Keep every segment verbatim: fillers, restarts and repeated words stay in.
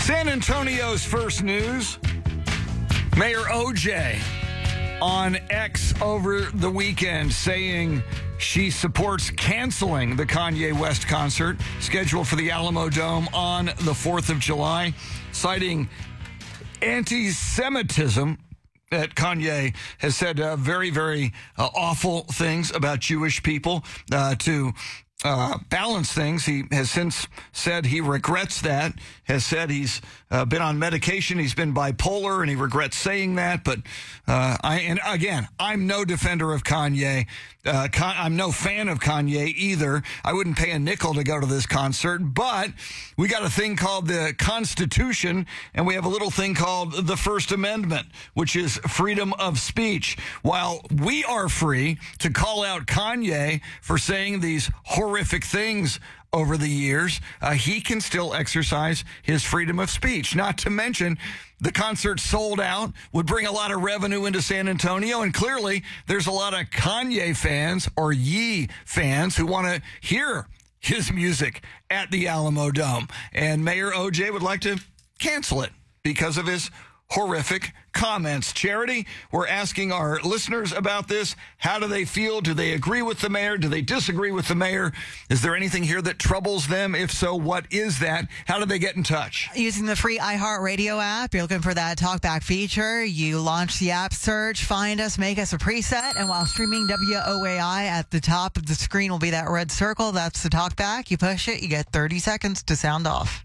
San Antonio's first news. Mayor O J on X over the weekend saying she supports canceling the Kanye West concert scheduled for the Alamo Dome on the fourth of July, citing anti-Semitism. That Kanye has said uh, very, very uh, awful things about Jewish people. Uh, to uh, balance things, he has since said he regrets that, has said he's uh, been on medication, he's been bipolar, and he regrets saying that. But uh, I, and again, I'm no defender of Kanye. Uh, Con- I'm no fan of Kanye either. I wouldn't pay a nickel to go to this concert, but we got a thing called the Constitution, and we have a little thing called the First Amendment, which is freedom of speech. While we are free to call out Kanye for saying these horrific things over the years, uh, he can still exercise his freedom of speech. Not to mention, the concert sold out, would bring a lot of revenue into San Antonio, and clearly there's a lot of Kanye fans or Ye fans who want to hear his music at the Alamo Dome. And Mayor O J would like to cancel it because of his horrific comments. Charity, we're asking our listeners about this. How do they feel? Do they agree with the mayor? Do they disagree with the mayor? Is there anything here that troubles them? If so, what is that? How do they get in touch? Using the free iHeartRadio app, you're looking for that talkback feature. You launch the app, search, find us, make us a preset, and while streaming W O A I, at the top of the screen will be that red circle. That's the talkback. You push it, you get thirty seconds to sound off.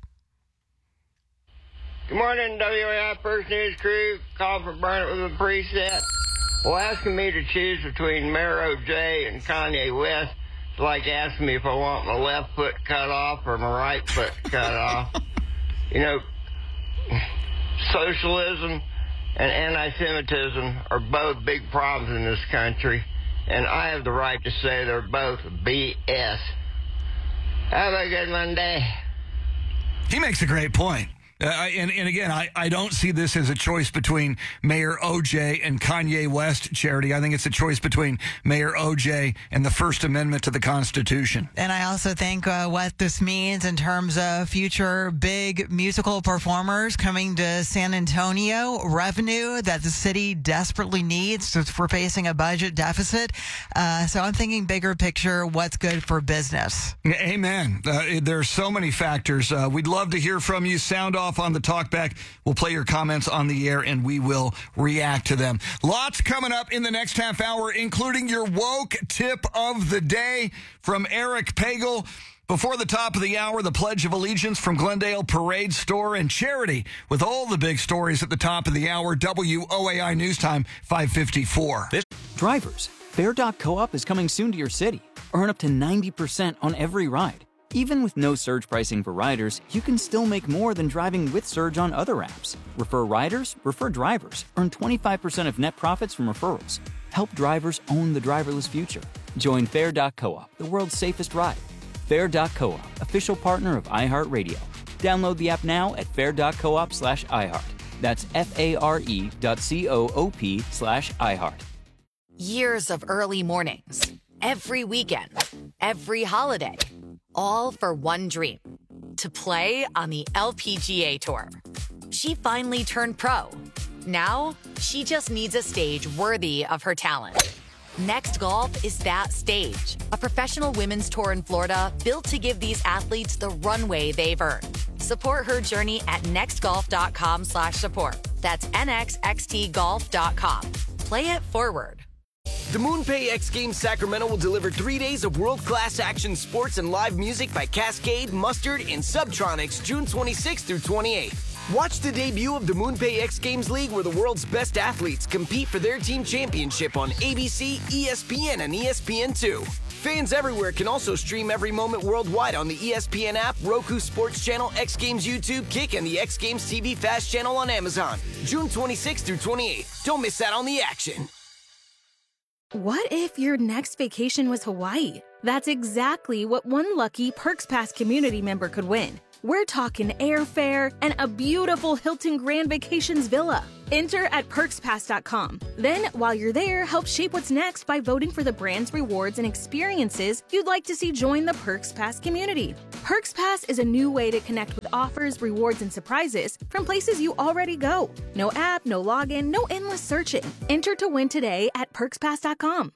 Good morning, W A I First News Crew. Call for Burn It with a preset. Well, asking me to choose between Mayor O J and Kanye West is like asking me if I want my left foot cut off or my right foot cut off. You know, socialism and anti-Semitism are both big problems in this country, and I have the right to say they're both B S. Have a good Monday. He makes a great point. Uh, and, and again, I, I don't see this as a choice between Mayor O J and Kanye West, Charity. I think it's a choice between Mayor O J and the First Amendment to the Constitution. And I also think uh, what this means in terms of future big musical performers coming to San Antonio, revenue that the city desperately needs. So we're facing a budget deficit. Uh, so I'm thinking bigger picture, what's good for business. Amen. Uh, there are so many factors. Uh, we'd love to hear from you. Sound off on the talkback. We'll play your comments on the air and we will react to them. Lots coming up in the next half hour, including your woke tip of the day from Eric Pagel. Before the top of the hour, the Pledge of Allegiance from Glendale Parade Store, and Charity with all the big stories at the top of the hour. W O A I News Time, five fifty-four. Drivers, Fair dot Co-op is coming soon to your city. Earn up to ninety percent on every ride. Even with no surge pricing for riders, you can still make more than driving with Surge on other apps. Refer riders, refer drivers. Earn twenty-five percent of net profits from referrals. Help drivers own the driverless future. Join Fair dot Co-op, the world's safest ride. Fair dot Co-op, official partner of iHeartRadio. Download the app now at fair dot coop slash iHeart. That's F-A-R-E dot C-O-O-P slash iHeart. Years of early mornings, every weekend, every holiday, all for one dream, to play on the L P G A Tour. She finally turned pro. Now, she just needs a stage worthy of her talent. Next Golf is that stage, a professional women's tour in Florida built to give these athletes the runway they've earned. Support her journey at nextgolf.com slash support. That's N X X T golf dot com. Play it forward. The MoonPay X Games Sacramento will deliver three days of world-class action sports and live music by Cascade, Mustard, and Subtronics June twenty-sixth through twenty-eighth. Watch the debut of the MoonPay X Games League, where the world's best athletes compete for their team championship on A B C, E S P N, and E S P N two. Fans everywhere can also stream every moment worldwide on the E S P N app, Roku Sports Channel, X Games YouTube, Kick, and the X Games T V Fast Channel on Amazon. June twenty-sixth through twenty-eighth. Don't miss out on the action. What if your next vacation was Hawaii? That's exactly what one lucky Perks Pass community member could win. We're talking airfare and a beautiful Hilton Grand Vacations villa. Enter at perks pass dot com. Then, while you're there, help shape what's next by voting for the brands, rewards, and experiences you'd like to see join the Perks Pass community. Perks Pass is a new way to connect with offers, rewards, and surprises from places you already go. No app, no login, no endless searching. Enter to win today at perks pass dot com.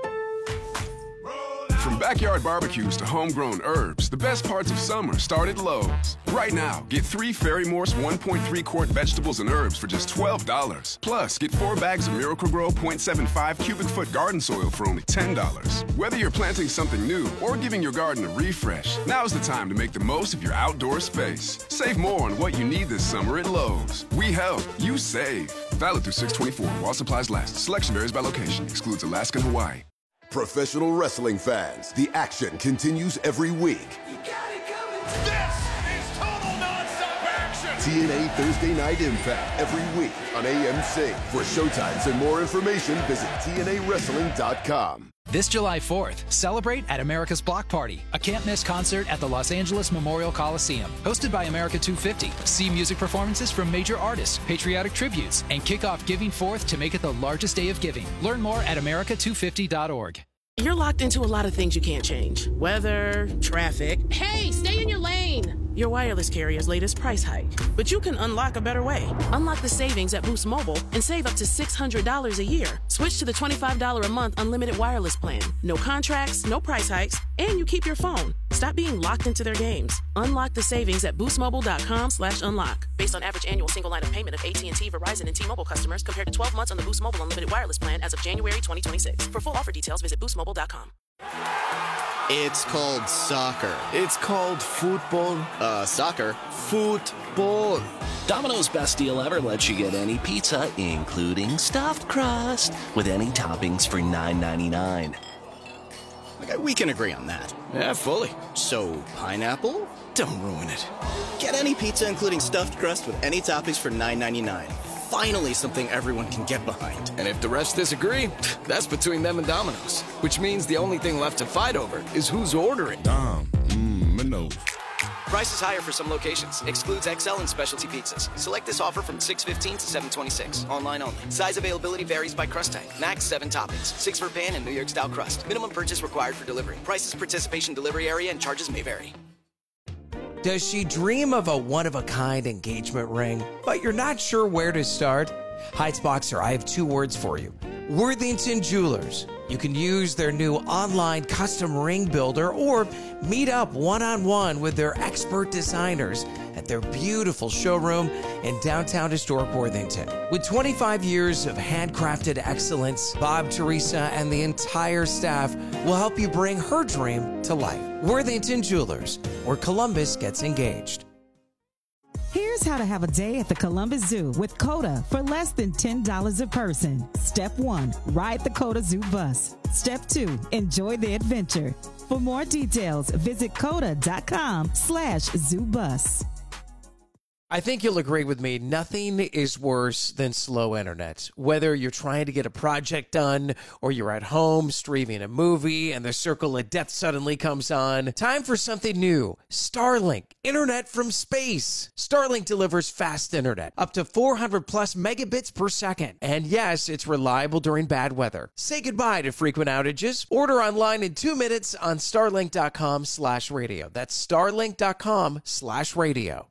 From backyard barbecues to homegrown herbs, the best parts of summer start at Lowe's. Right now, get three Fairy Morse one point three quart vegetables and herbs for just twelve dollars. Plus, get four bags of Miracle-Gro point seven five cubic foot garden soil for only ten dollars. Whether you're planting something new or giving your garden a refresh, now's the time to make the most of your outdoor space. Save more on what you need this summer at Lowe's. We help, you save. Valid through six twenty-four while supplies last. Selection varies by location. Excludes Alaska and Hawaii. Professional wrestling fans, the action continues every week. You got it coming. This is total nonstop action. T N A Thursday Night Impact every week on A M C. For showtimes and more information, visit T N A wrestling dot com. This July fourth, celebrate at America's Block Party, a can't-miss concert at the Los Angeles Memorial Coliseum. Hosted by America two fifty. See music performances from major artists, patriotic tributes, and kick off Giving Fourth to make it the largest day of giving. Learn more at America two fifty dot org. You're locked into a lot of things you can't change. Weather, traffic. Hey, stay in your lane! Your wireless carrier's latest price hike. But you can unlock a better way. Unlock the savings at Boost Mobile and save up to six hundred dollars a year. Switch to the twenty-five dollars a month unlimited wireless plan. No contracts, no price hikes, and you keep your phone. Stop being locked into their games. Unlock the savings at boost mobile dot com slash unlock. Based on average annual single line of payment of A T and T, Verizon, and T-Mobile customers compared to twelve months on the Boost Mobile unlimited wireless plan as of January twenty twenty-six. For full offer details, visit boost mobile dot com. It's called soccer. It's called football. Uh, soccer. Football. Domino's Best Deal Ever lets you get any pizza, including stuffed crust, with any toppings for nine ninety-nine. Okay, we can agree on that. Yeah, fully. So, pineapple? Don't ruin it. Get any pizza, including stuffed crust, with any toppings for nine ninety-nine. Finally, something everyone can get behind. And if the rest disagree, that's between them and Domino's. Which means the only thing left to fight over is who's ordering. Dom, mmm, Minos. Price is higher for some locations. Excludes X L and specialty pizzas. Select this offer from six fifteen to seven twenty-six. Online only. Size availability varies by crust type. Max seven toppings. Six for pan and New York style crust. Minimum purchase required for delivery. Prices, participation, delivery area, and charges may vary. Does she dream of a one-of-a-kind engagement ring, but you're not sure where to start? Heights Boxer, I have two words for you. Worthington Jewelers. You can use their new online custom ring builder or meet up one-on-one with their expert designers at their beautiful showroom in downtown historic Worthington. With twenty-five years of handcrafted excellence, Bob, Teresa, and the entire staff will help you bring her dream to life. Worthington Jewelers, where Columbus gets engaged. Here's how to have a day at the Columbus Zoo with COTA for less than ten dollars a person. Step one, ride the COTA Zoo bus. Step two, enjoy the adventure. For more details, visit COTA.com slash zoo bus. I think you'll agree with me, nothing is worse than slow internet. Whether you're trying to get a project done or you're at home streaming a movie and the circle of death suddenly comes on, time for something new. Starlink, internet from space. Starlink delivers fast internet, up to four hundred plus megabits per second. And yes, it's reliable during bad weather. Say goodbye to frequent outages. Order online in two minutes on starlink.com slash radio. That's starlink.com slash radio.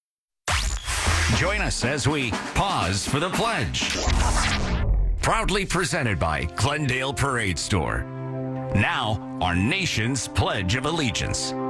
Join us as we pause for the pledge. Proudly presented by Glendale Parade Store. Now, our nation's Pledge of Allegiance.